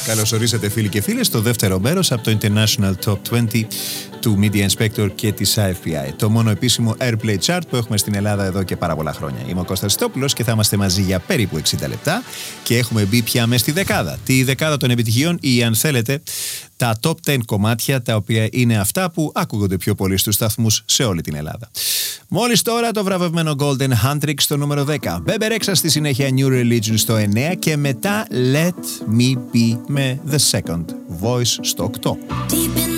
Καλώς ορίσατε φίλοι και φίλες στο δεύτερο μέρος από το International Top 20 του Media Inspector και της IFPI. Το μόνο επίσημο Airplay Chart που έχουμε στην Ελλάδα εδώ και πάρα πολλά χρόνια. Είμαι ο Κώστας Στόπουλος και θα είμαστε μαζί για περίπου 60 λεπτά και έχουμε μπει πια μες στη δεκάδα. Τη δεκάδα των επιτυχιών ή αν θέλετε τα top 10 κομμάτια τα οποία είναι αυτά που ακούγονται πιο πολύ στους σταθμούς σε όλη την Ελλάδα. Μόλις τώρα το βραβευμένο Golden Handtrix στο νούμερο 10. Bebe Rexha στη συνέχεια New Religion στο 9 και μετά Let Me Be με The Second Voice στο 8.